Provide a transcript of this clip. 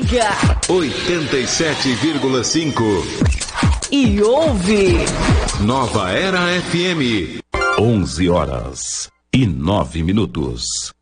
liga 87,5 e ouve Nova Era FM. 11 horas e 9 minutos.